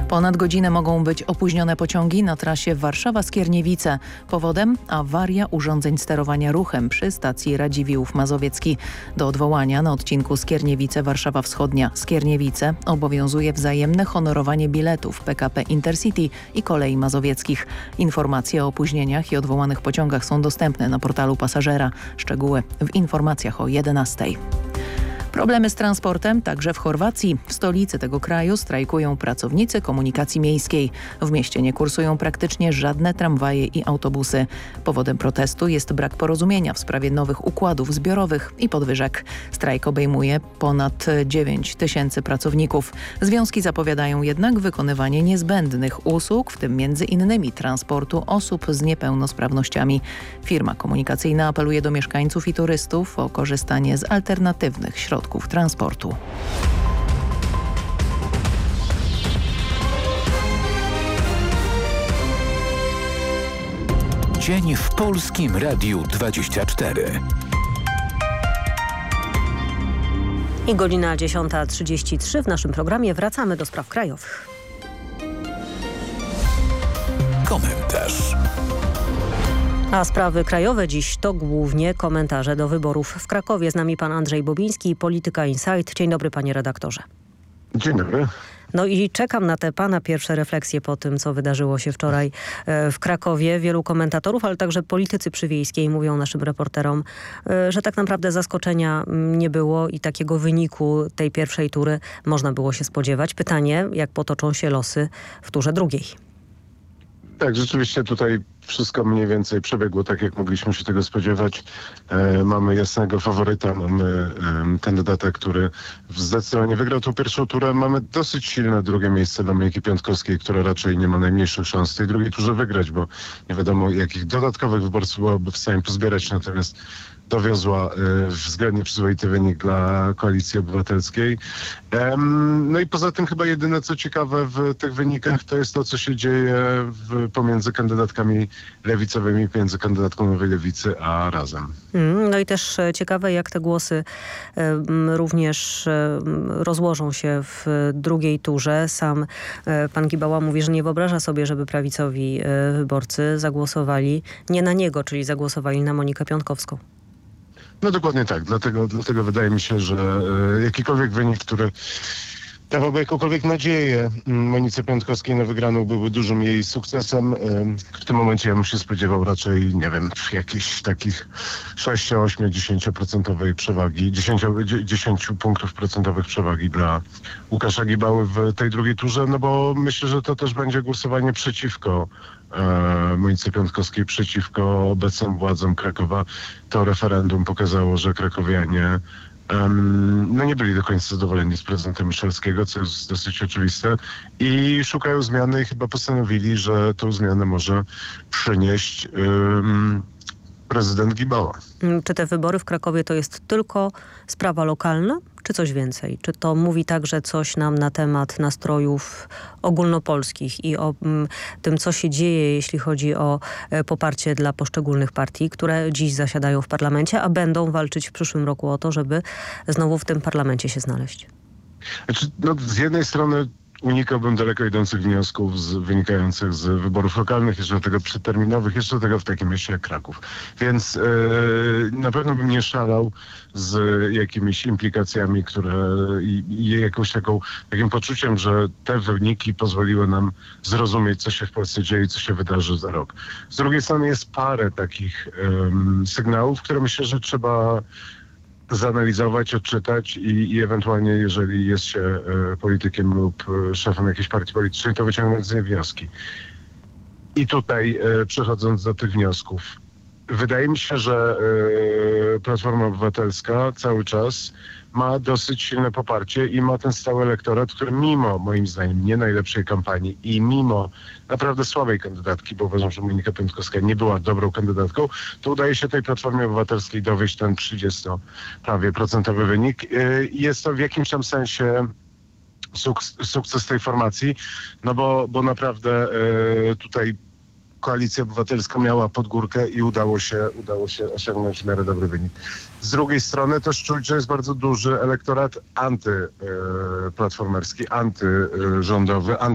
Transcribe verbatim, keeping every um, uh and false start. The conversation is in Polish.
Ponad godzinę mogą być opóźnione pociągi na trasie Warszawa-Skierniewice. Powodem awaria urządzeń sterowania ruchem przy stacji Radziwiłł Mazowiecki. Do odwołania na odcinku Skierniewice-Warszawa Wschodnia Skierniewice obowiązuje wzajemne honorowanie biletów P K P Intercity i Kolei Mazowieckich. Informacje o opóźnieniach i odwołanych pociągach są dostępne na portalu pasażera. Szczegóły w informacjach o jedenastej. Problemy z transportem także w Chorwacji. W stolicy tego kraju strajkują pracownicy komunikacji miejskiej. W mieście nie kursują praktycznie żadne tramwaje i autobusy. Powodem protestu jest brak porozumienia w sprawie nowych układów zbiorowych i podwyżek. Strajk obejmuje ponad dziewięć tysięcy pracowników. Związki zapowiadają jednak wykonywanie niezbędnych usług, w tym między innymi transportu osób z niepełnosprawnościami. Firma komunikacyjna apeluje do mieszkańców i turystów o korzystanie z alternatywnych środków transportu. Dzień w Polskim Radiu dwadzieścia cztery. I godzina dziesiąta trzydzieści trzy. W naszym programie wracamy do spraw krajowych. Komentarz. A sprawy krajowe dziś to głównie komentarze do wyborów w Krakowie. Z nami pan Andrzej Bobiński, Polityka Insight. Dzień dobry, panie redaktorze. Dzień dobry. No i czekam na te pana pierwsze refleksje po tym, co wydarzyło się wczoraj w Krakowie. Wielu komentatorów, ale także politycy przywiejskiej mówią naszym reporterom, że tak naprawdę zaskoczenia nie było i takiego wyniku tej pierwszej tury można było się spodziewać. Pytanie, jak potoczą się losy w turze drugiej. Tak, rzeczywiście tutaj wszystko mniej więcej przebiegło tak, jak mogliśmy się tego spodziewać. E, mamy jasnego faworyta, mamy e, kandydata, który zdecydowanie wygrał tą pierwszą turę. Mamy dosyć silne drugie miejsce Dominiki Piątkowskiej, która raczej nie ma najmniejszych szans w tej drugiej turze wygrać, bo nie wiadomo, jakich dodatkowych wyborców byłaby w stanie pozbierać, natomiast dowiozła y, względnie przyzwoity wynik dla Koalicji Obywatelskiej. Um, no i poza tym chyba jedyne, co ciekawe w tych wynikach, to jest to, co się dzieje w, pomiędzy kandydatkami lewicowymi, między kandydatką Nowej Lewicy a Razem. Mm, no i też ciekawe, jak te głosy y, również y, rozłożą się w drugiej turze. Sam y, pan Gibała mówi, że nie wyobraża sobie, żeby prawicowi y, wyborcy zagłosowali nie na niego, czyli zagłosowali na Monikę Piątkowską. No dokładnie tak. Dlatego, dlatego wydaje mi się, że e, jakikolwiek wynik, który dawałby jakąkolwiek nadzieję Monice Piątkowskiej na wygraną, byłby dużym jej sukcesem. E, w tym momencie ja bym się spodziewał raczej, nie wiem, jakichś takich sześć, osiem, dziesięć procent przewagi, dziesięć, dziesięć punktów procentowych przewagi dla Łukasza Gibały w tej drugiej turze, no bo myślę, że to też będzie głosowanie przeciwko e, Monice Piątkowskiej, przeciwko obecnym władzom Krakowa. To referendum pokazało, że krakowianie Um, no nie byli do końca zadowoleni z prezydenta Miszalskiego, co jest dosyć oczywiste, i szukają zmiany i chyba postanowili, że tą zmianę może przynieść um, prezydent Gibała. Czy te wybory w Krakowie to jest tylko sprawa lokalna, czy coś więcej? Czy to mówi także coś nam na temat nastrojów ogólnopolskich i o m, tym, co się dzieje, jeśli chodzi o e, poparcie dla poszczególnych partii, które dziś zasiadają w parlamencie, a będą walczyć w przyszłym roku o to, żeby znowu w tym parlamencie się znaleźć? Znaczy, no, z jednej strony unikałbym daleko idących wniosków z, wynikających z wyborów lokalnych, jeszcze do tego przedterminowych, jeszcze do tego w takim mieście jak Kraków. Więc yy, na pewno bym nie szalał z jakimiś implikacjami, które i, i jakąś taką, takim poczuciem, że te wyniki pozwoliły nam zrozumieć, co się w Polsce dzieje, co się wydarzy za rok. Z drugiej strony jest parę takich yy, sygnałów, które myślę, że trzeba zanalizować, odczytać i, i ewentualnie, jeżeli jest się e, politykiem lub e, szefem jakiejś partii politycznej, to wyciągnąć z niej wnioski. I tutaj, e, przechodząc do tych wniosków, wydaje mi się, że e, Platforma Obywatelska cały czas ma dosyć silne poparcie i ma ten stały elektorat, który mimo, moim zdaniem, nie najlepszej kampanii i mimo naprawdę słabej kandydatki, bo uważam, że Monika Piątkowska nie była dobrą kandydatką, to udaje się tej Platformie Obywatelskiej dowieść ten trzydzieści prawie procentowy wynik. Jest to w jakimś tam sensie suk- sukces tej formacji, no bo, bo naprawdę tutaj Koalicja Obywatelska miała podgórkę i udało się, udało się osiągnąć w miarę dobry wynik. Z drugiej strony też czuć, że jest bardzo duży elektorat antyplatformerski, antyrządowy,